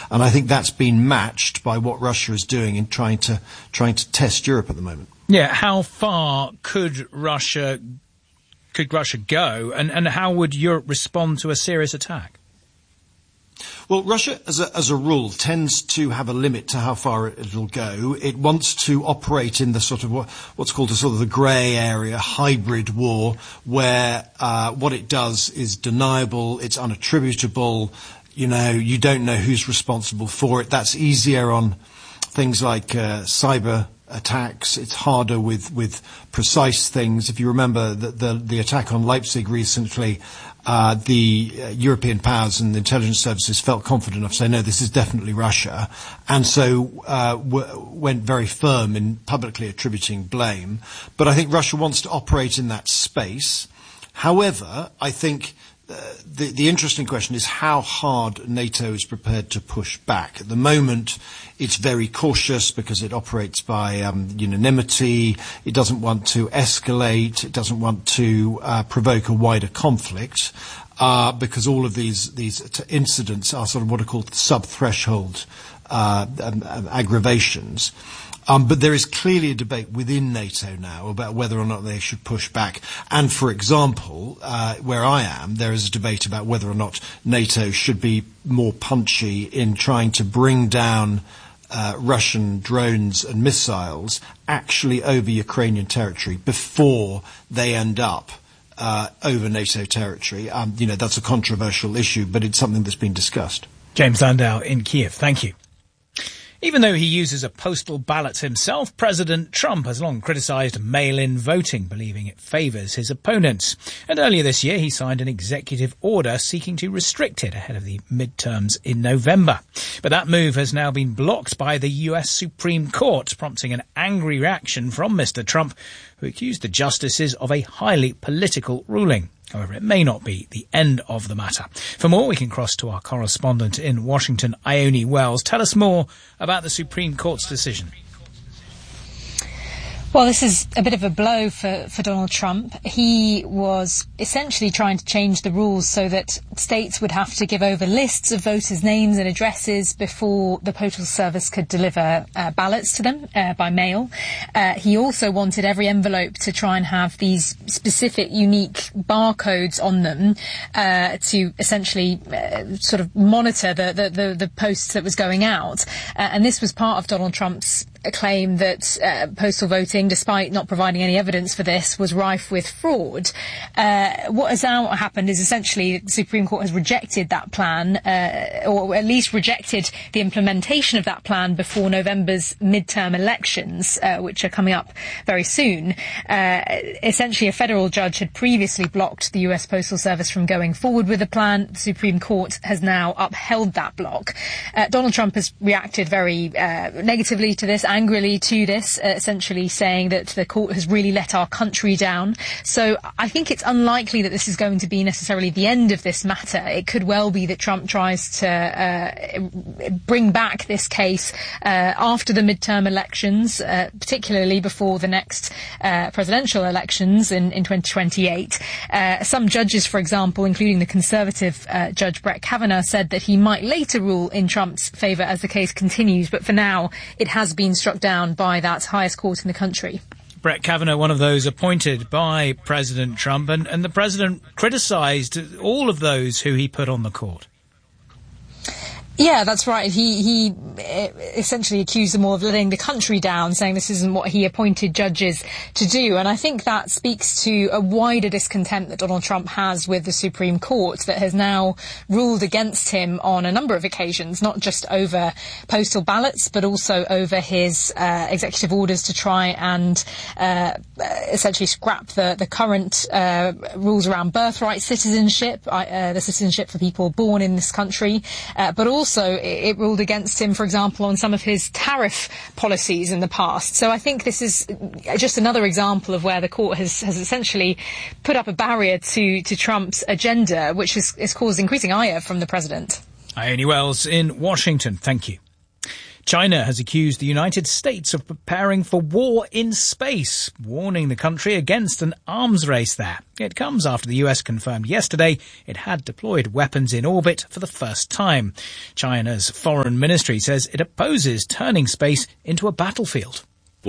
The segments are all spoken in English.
And I think that's been matched by what Russia is doing in trying to test Europe at the moment. Yeah, how far could Russia go, and how would Europe respond to a serious attack? Well, Russia, as a rule, tends to have a limit to how far it'll go. It wants to operate in the sort of what's called a sort of the grey area, hybrid war, where what it does is deniable, it's unattributable. You don't know who's responsible for it. That's easier on things like cyber attacks. It's harder with precise things. If you remember the attack on Leipzig recently, the European powers and the intelligence services felt confident enough to say, no, this is definitely Russia, and so went very firm in publicly attributing blame. But I think Russia wants to operate in that space. However, I think the interesting question is how hard NATO is prepared to push back. At the moment, it's very cautious because it operates by unanimity. It doesn't want to escalate. It doesn't want to provoke a wider conflict because all of these incidents are sort of what are called sub-threshold aggravations. But there is clearly a debate within NATO now about whether or not they should push back. And, for example, where I am, there is a debate about whether or not NATO should be more punchy in trying to bring down Russian drones and missiles actually over Ukrainian territory before they end up over NATO territory. That's a controversial issue, but it's something that's been discussed. James Landau in Kiev, thank you. Even though he uses a postal ballot himself, President Trump has long criticised mail-in voting, believing it favours his opponents. And earlier this year, he signed an executive order seeking to restrict it ahead of the midterms in November. But that move has now been blocked by the US Supreme Court, prompting an angry reaction from Mr. Trump, who accused the justices of a highly political ruling. However, it may not be the end of the matter. For more, we can cross to our correspondent in Washington, Ione Wells. Tell us more about the Supreme Court's decision. Well, this is a bit of a blow for Donald Trump. He was essentially trying to change the rules so that states would have to give over lists of voters' names and addresses before the Postal Service could deliver ballots to them by mail. He also wanted every envelope to try and have these specific, unique barcodes on them to essentially sort of monitor the post that was going out. And this was part of Donald Trump's claim that postal voting, despite not providing any evidence for this, was rife with fraud. What has now happened is essentially the Supreme Court has rejected that plan, or at least rejected the implementation of that plan before November's midterm elections, which are coming up very soon. Essentially, a federal judge had previously blocked the US Postal Service from going forward with the plan. The Supreme Court has now upheld that block. Donald Trump has reacted very negatively to this, angrily to this, essentially saying that the court has really let our country down. So I think it's unlikely that this is going to be necessarily the end of this matter. It could well be that Trump tries to bring back this case after the midterm elections, particularly before the next presidential elections in 2028. Some judges, for example, including the conservative Judge Brett Kavanaugh, said that he might later rule in Trump's favour as the case continues, but for now it has been struck down by that highest court in the country. Brett Kavanaugh, one of those appointed by President Trump, and the president criticised all of those who he put on the court. Yeah, that's right. He essentially accused them all of letting the country down, saying this isn't what he appointed judges to do. And I think that speaks to a wider discontent that Donald Trump has with the Supreme Court, that has now ruled against him on a number of occasions, not just over postal ballots, but also over his executive orders to try and essentially scrap the current rules around birthright citizenship, the citizenship for people born in this country, but also it ruled against him, for example, on some of his tariff policies in the past. So I think this is just another example of where the court has essentially put up a barrier to Trump's agenda, which has caused increasing ire from the president. Ione Wells in Washington, thank you. China has accused the United States of preparing for war in space, warning the country against an arms race there. It comes after the US confirmed yesterday it had deployed weapons in orbit for the first time. China's foreign ministry says it opposes turning space into a battlefield.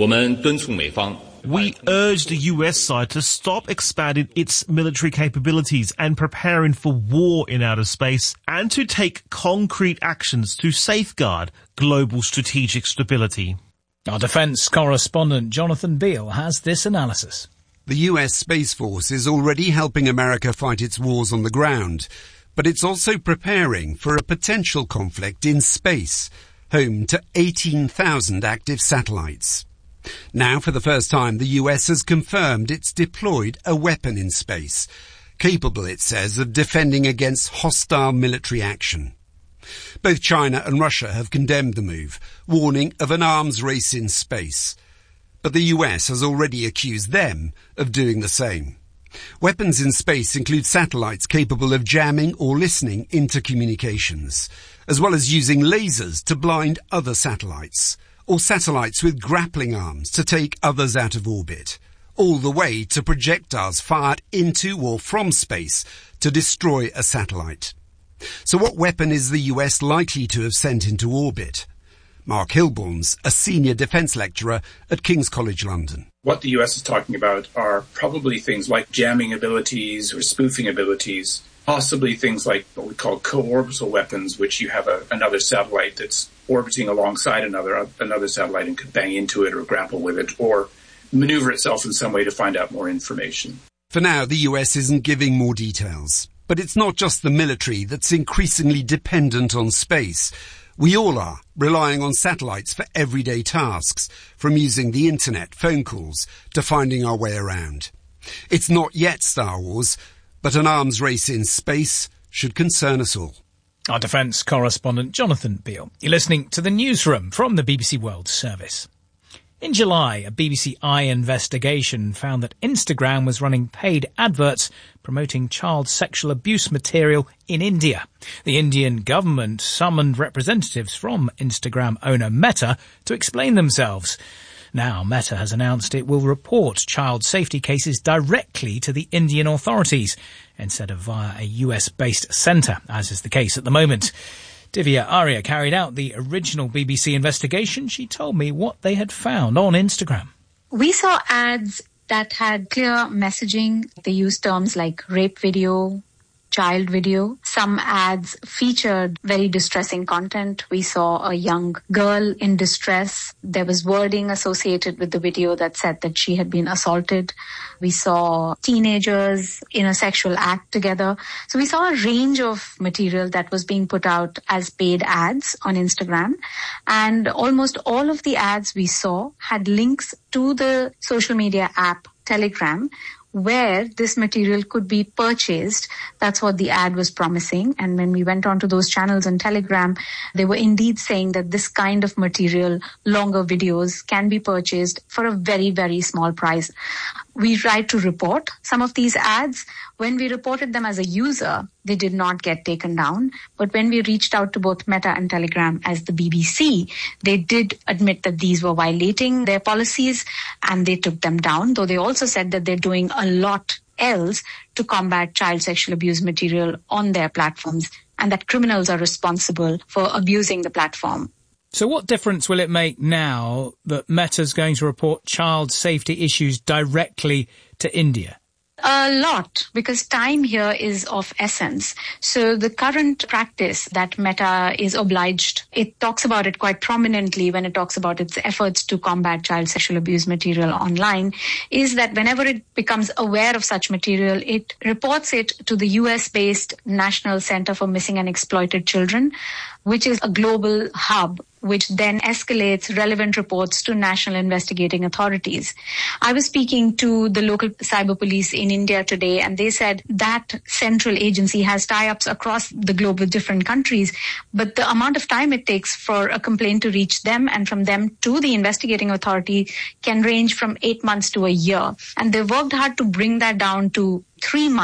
We urge the US side to stop expanding its military capabilities and preparing for war in outer space, and to take concrete actions to safeguard global strategic stability. Our defence correspondent Jonathan Beale has this analysis. The US Space Force is already helping America fight its wars on the ground, but it's also preparing for a potential conflict in space, home to 18,000 active satellites. Now, for the first time, the US has confirmed it's deployed a weapon in space, capable, it says, of defending against hostile military action. Both China and Russia have condemned the move, warning of an arms race in space. But the US has already accused them of doing the same. Weapons in space include satellites capable of jamming or listening into communications, as well as using lasers to blind other satellites, or satellites with grappling arms to take others out of orbit, all the way to projectiles fired into or from space to destroy a satellite. So what weapon is the US likely to have sent into orbit? Mark Hilborn's a senior defence lecturer at King's College London. What the US is talking about are probably things like jamming abilities or spoofing abilities, possibly things like what we call co-orbital weapons, which you have another satellite that's orbiting alongside another satellite and could bang into it or grapple with it or maneuver itself in some way to find out more information. For now, the US isn't giving more details. But it's not just the military that's increasingly dependent on space. We all are, relying on satellites for everyday tasks, from using the internet, phone calls, to finding our way around. It's not yet Star Wars, but an arms race in space should concern us all. Our defence correspondent Jonathan Beale. You're listening to the Newsroom from the BBC World Service. In July, a BBC Eye investigation found that Instagram was running paid adverts promoting child sexual abuse material in India. The Indian government summoned representatives from Instagram owner Meta to explain themselves. Now, Meta has announced it will report child safety cases directly to the Indian authorities instead of via a US-based centre, as is the case at the moment. Divya Arya carried out the original BBC investigation. She told me what they had found on Instagram. We saw ads that had clear messaging. They used terms like rape video, child video. Some ads featured very distressing content. We saw a young girl in distress. There was wording associated with the video that said that she had been assaulted. We saw teenagers in a sexual act together. So we saw a range of material that was being put out as paid ads on Instagram. And almost all of the ads we saw had links to the social media app Telegram, where this material could be purchased. That's what the ad was promising. And when we went onto those channels on Telegram, they were indeed saying that this kind of material, longer videos, can be purchased for a very, very small price. We tried to report some of these ads. When we reported them as a user, they did not get taken down. But when we reached out to both Meta and Telegram as the BBC, they did admit that these were violating their policies and they took them down, though they also said that they're doing a lot else to combat child sexual abuse material on their platforms and that criminals are responsible for abusing the platform. So what difference will it make now that Meta's going to report child safety issues directly to India? A lot, because time here is of essence. So the current practice that Meta is obliged, it talks about it quite prominently when it talks about its efforts to combat child sexual abuse material online, is that whenever it becomes aware of such material, it reports it to the US-based National Center for Missing and Exploited Children, which is a global hub which then escalates relevant reports to national investigating authorities. I was speaking to the local cyber police in India today, and they said that central agency has tie-ups across the globe with different countries, but the amount of time it takes for a complaint to reach them and from them to the investigating authority can range from 8 months to a year. And they've worked hard to bring that down to 3 months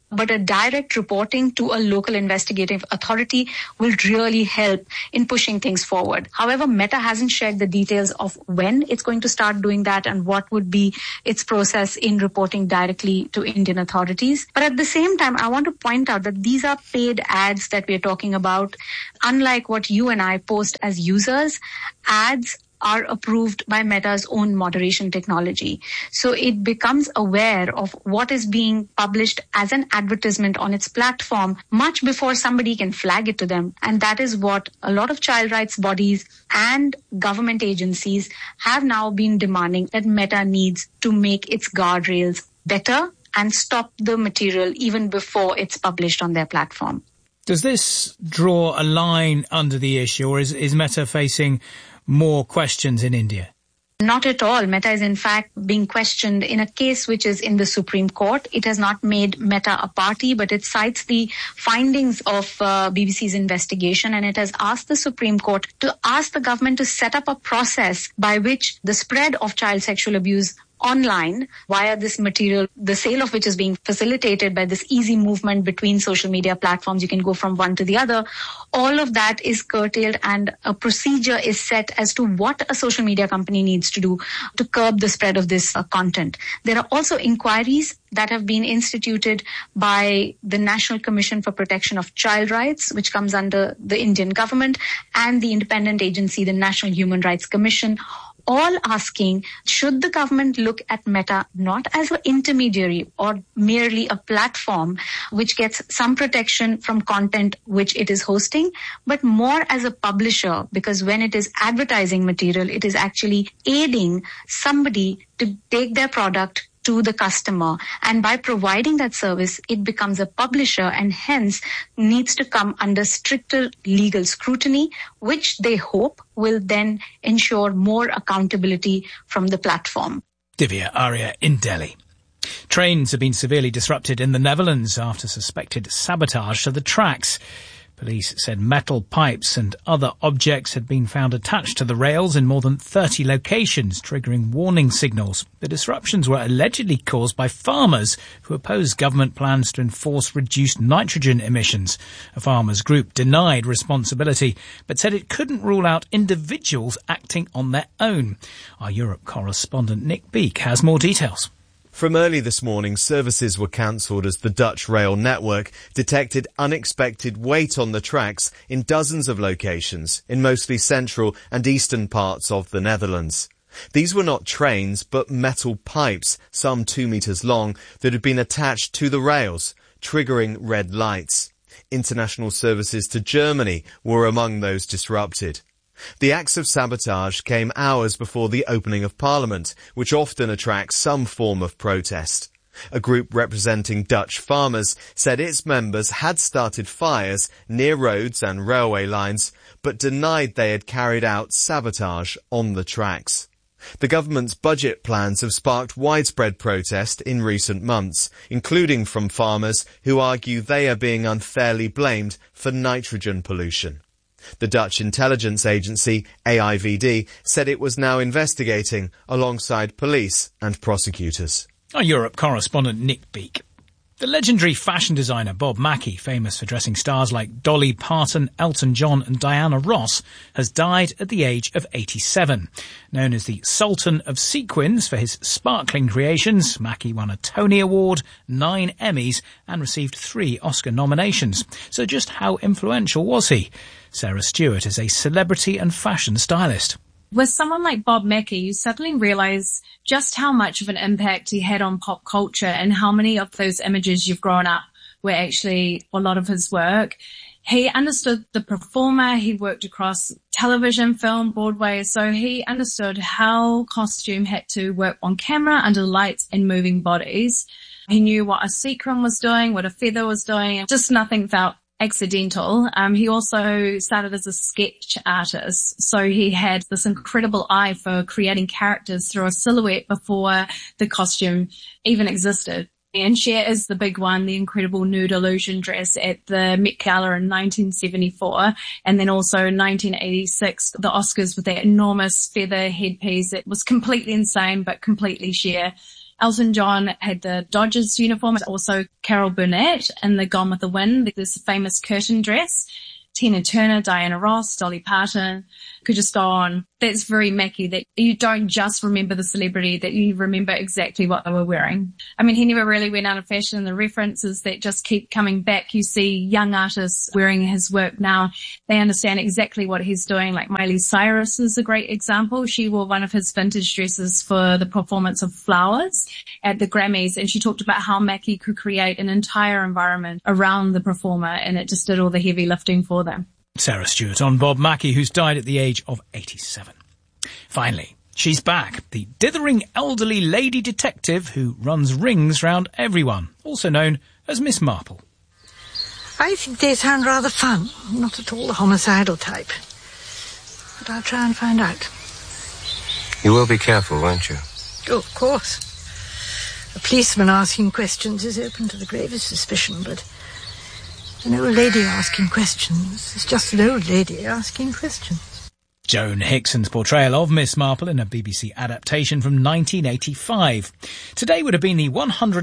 but a direct reporting to a local investigative authority will really help in pushing things forward. However, Meta hasn't shared the details of when it's going to start doing that and what would be its process in reporting directly to Indian authorities. But at the same time, I want to point out that these are paid ads that we're talking about. Unlike what you and I post as users, ads are approved by Meta's own moderation technology. So it becomes aware of what is being published as an advertisement on its platform much before somebody can flag it to them. And that is what a lot of child rights bodies and government agencies have now been demanding, that Meta needs to make its guardrails better and stop the material even before it's published on their platform. Does this draw a line under the issue, or is Meta facing more questions in India? Not at all. Meta is in fact being questioned in a case which is in the Supreme Court. It has not made Meta a party, but it cites the findings of BBC's investigation, and it has asked the Supreme Court to ask the government to set up a process by which the spread of child sexual abuse online via this material, the sale of which is being facilitated by this easy movement between social media platforms. You can go from one to the other. All of that is curtailed, and a procedure is set as to what a social media company needs to do to curb the spread of this content. There are also inquiries that have been instituted by the National Commission for Protection of Child Rights, which comes under the Indian government, and the independent agency, the National Human Rights Commission, all asking, should the government look at Meta not as an intermediary or merely a platform which gets some protection from content which it is hosting, but more as a publisher, because when it is advertising material, it is actually aiding somebody to take their product to the customer. And by providing that service, it becomes a publisher and hence needs to come under stricter legal scrutiny, which they hope will then ensure more accountability from the platform. Divya Arya in Delhi. Trains have been severely disrupted in the Netherlands after suspected sabotage to the tracks. Police said metal pipes and other objects had been found attached to the rails in more than 30 locations, triggering warning signals. The disruptions were allegedly caused by farmers who opposed government plans to enforce reduced nitrogen emissions. A farmers' group denied responsibility, but said it couldn't rule out individuals acting on their own. Our Europe correspondent Nick Beake has more details. From early this morning, services were cancelled as the Dutch rail network detected unexpected weight on the tracks in dozens of locations in mostly central and eastern parts of the Netherlands. These were not trains, but metal pipes, some 2 metres long, that had been attached to the rails, triggering red lights. International services to Germany were among those disrupted. The acts of sabotage came hours before the opening of Parliament, which often attracts some form of protest. A group representing Dutch farmers said its members had started fires near roads and railway lines, but denied they had carried out sabotage on the tracks. The government's budget plans have sparked widespread protest in recent months, including from farmers who argue they are being unfairly blamed for nitrogen pollution. The Dutch intelligence agency, AIVD, said it was now investigating alongside police and prosecutors. Our Europe correspondent Nick Beake. The legendary fashion designer Bob Mackie, famous for dressing stars like Dolly Parton, Elton John and Diana Ross, has died at the age of 87. Known as the Sultan of Sequins for his sparkling creations, Mackie won a Tony Award, 9 Emmys and received 3 Oscar nominations. So just how influential was he? Sarah Stewart is a celebrity and fashion stylist. With someone like Bob Mackie, you suddenly realise just how much of an impact he had on pop culture and how many of those images you've grown up were actually a lot of his work. He understood the performer. He worked across television, film, Broadway, so he understood how costume had to work on camera, under lights and moving bodies. He knew what a sequin was doing, what a feather was doing, just nothing felt accidental. He also started as a sketch artist, so he had this incredible eye for creating characters through a silhouette before the costume even existed. And Cher is the big one, the incredible nude illusion dress at the Met Gala in 1974, and then also 1986, the Oscars with that enormous feather headpiece. It was completely insane, but completely Cher. Elton John had the Dodgers uniform, also Carol Burnett in the Gone with the Wind, this famous curtain dress. Tina Turner, Diana Ross, Dolly Parton, could just go on. That's very Mackie, that you don't just remember the celebrity, that you remember exactly what they were wearing. I mean, he never really went out of fashion. The references that just keep coming back. You see young artists wearing his work now. They understand exactly what he's doing. Like Miley Cyrus is a great example. She wore one of his vintage dresses for the performance of Flowers at the Grammys, and she talked about how Mackie could create an entire environment around the performer, and it just did all the heavy lifting for them. Sarah Stewart on Bob Mackie, who's died at the age of 87. Finally, she's back, the dithering elderly lady detective who runs rings round everyone, also known as Miss Marple. I think they sound rather fun, not at all the homicidal type. But I'll try and find out. You will be careful, won't you? Oh, of course. A policeman asking questions is open to the gravest suspicion, but an old lady asking questions is just an old lady asking questions. Joan Hickson's portrayal of Miss Marple in a BBC adaptation from 1985. Today would have been the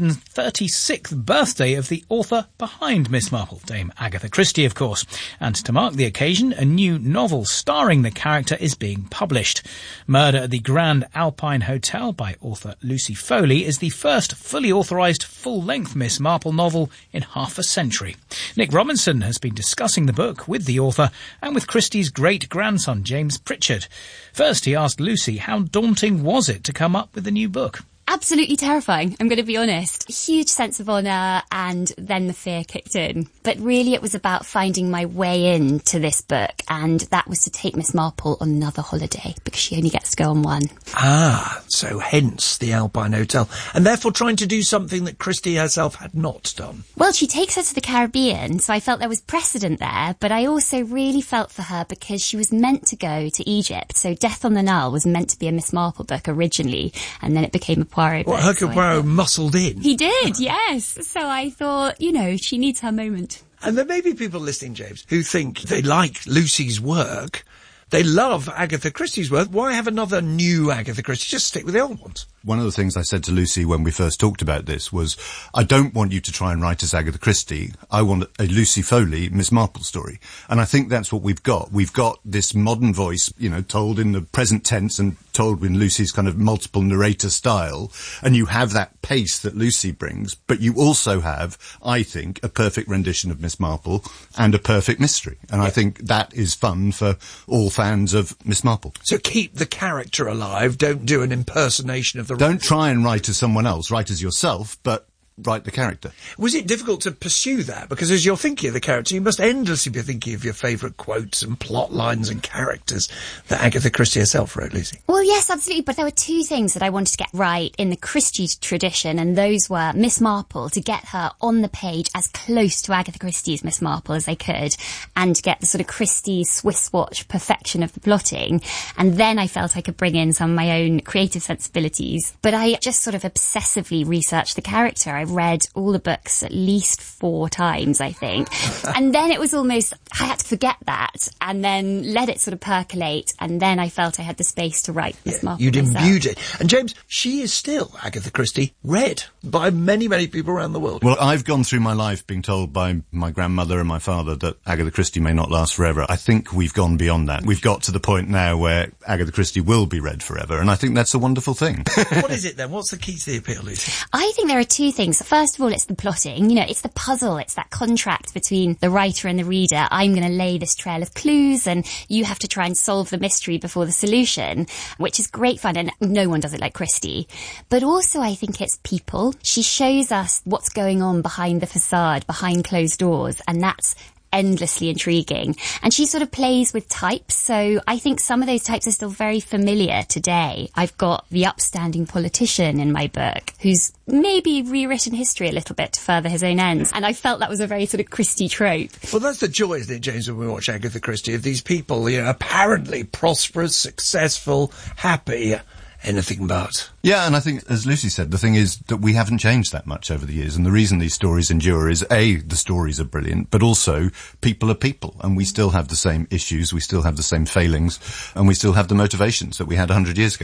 136th birthday of the author behind Miss Marple, Dame Agatha Christie, of course. And to mark the occasion, a new novel starring the character is being published. Murder at the Grand Alpine Hotel by author Lucy Foley is the first fully authorised full-length Miss Marple novel in half a century. Nick Robinson has been discussing the book with the author and with Christie's great-grandson, James Pritchard. First, he asked Lucy how daunting was it to come up with a new book. Absolutely terrifying, I'm going to be honest. Huge sense of honour, and then the fear kicked in. But really it was about finding my way into this book, and that was to take Miss Marple on another holiday, because she only gets to go on one. Ah, so hence the Alpine Hotel. And therefore trying to do something that Christie herself had not done. Well, she takes her to the Caribbean, so I felt there was precedent there, but I also really felt for her because she was meant to go to Egypt. So Death on the Nile was meant to be a Miss Marple book originally, and then it became a Poirot book. Well, Hercule Poirot muscled in. He did, yes. So I thought, she needs her moment. And there may be people listening, James, who think they like Lucy's work. They love Agatha Christie's work. Why have another new Agatha Christie? Just stick with the old ones. One of the things I said to Lucy when we first talked about this was, I don't want you to try and write as Agatha Christie. I want a Lucy Foley, Miss Marple story. And I think that's what we've got. We've got this modern voice, told in the present tense and told in Lucy's kind of multiple narrator style. And you have that pace that Lucy brings, but you also have, I think, a perfect rendition of Miss Marple and a perfect mystery. And I think that is fun for all fans of Miss Marple. So keep the character alive. Don't do an impersonation of the... Don't try and write as someone else. Write as yourself, but write the character. Was it difficult to pursue that? Because as you're thinking of the character, you must endlessly be thinking of your favourite quotes and plot lines and characters that Agatha Christie herself wrote, Lucy. Well, yes, absolutely. But there were two things that I wanted to get right in the Christie tradition, and those were Miss Marple, to get her on the page as close to Agatha Christie's Miss Marple as they could, and to get the sort of Christie Swiss watch perfection of the plotting. And then I felt I could bring in some of my own creative sensibilities. But I just sort of obsessively researched the character. I read all the books at least 4 times, I think. And then it was almost, I had to forget that and then let it sort of percolate. And then I felt I had the space to write Miss Marple You'd myself. imbued it. And James, she is still, Agatha Christie, read by many, many people around the world. Well, I've gone through my life being told by my grandmother and my father that Agatha Christie may not last forever. I think we've gone beyond that. We've got to the point now where Agatha Christie will be read forever. And I think that's a wonderful thing. What is it then? What's the key to the appeal, Lucy? I think there are two things. First of all, it's the plotting. It's the puzzle. It's that contract between the writer and the reader. I'm going to lay this trail of clues and you have to try and solve the mystery before the solution, which is great fun, and no one does it like Christie. But also I think it's people. She shows us what's going on behind the facade, behind closed doors, and that's endlessly intriguing. And she sort of plays with types, so I think some of those types are still very familiar today. I've got the upstanding politician in my book who's maybe rewritten history a little bit to further his own ends, and I felt that was a very sort of Christie trope. Well, that's the joy, isn't it, James, when we watch Agatha Christie, of these people, apparently prosperous, successful, happy, anything but. Yeah, and I think, as Lucy said, the thing is that we haven't changed that much over the years, and the reason these stories endure is, A, the stories are brilliant, but also people are people, and we still have the same issues, we still have the same failings, and we still have the motivations that we had 100 years ago.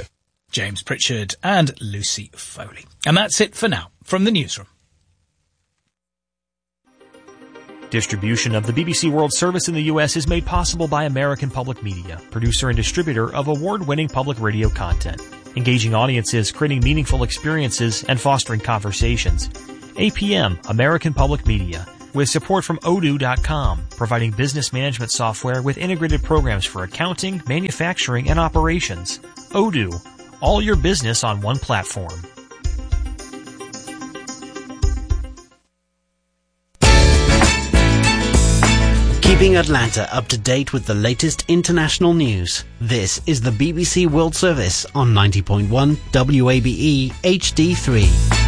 James Pritchard and Lucy Foley. And that's it for now from the newsroom. Distribution of the BBC World Service in the U.S. is made possible by American Public Media, producer and distributor of award-winning public radio content, engaging audiences, creating meaningful experiences, and fostering conversations. APM, American Public Media, with support from Odoo.com, providing business management software with integrated programs for accounting, manufacturing, and operations. Odoo, all your business on one platform. Keeping Atlanta up to date with the latest international news. This is the BBC World Service on 90.1 WABE HD3.